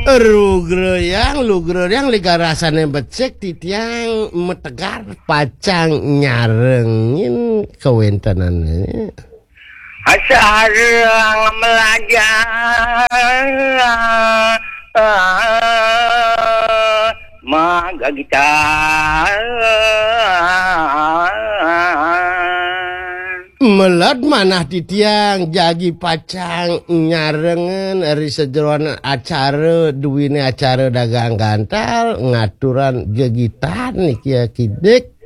Lu liga rasane becek titiang metegar pacang nyarengin kewentenannya. Sarang melajar maga gitar Melad manah titiang jagi pacang nyarengen eri sejeroan acara duwine acara dagang gantal ngaturan gegitan nih kia kidek